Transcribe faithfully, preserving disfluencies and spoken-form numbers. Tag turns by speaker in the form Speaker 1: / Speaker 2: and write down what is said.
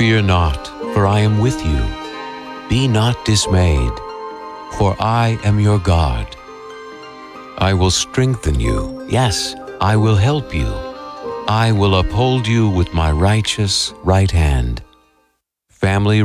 Speaker 1: Fear not, for I am with you. Be not dismayed, for I am your God. I will strengthen you. Yes, I will help you. I will uphold you with my righteous right hand. Family